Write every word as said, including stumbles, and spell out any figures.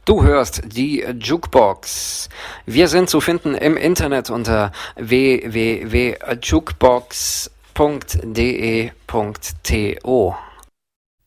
Du hörst die Jukebox. Wir sind zu finden im Internet unter w w w punkt jukebox punkt d e punkt t o.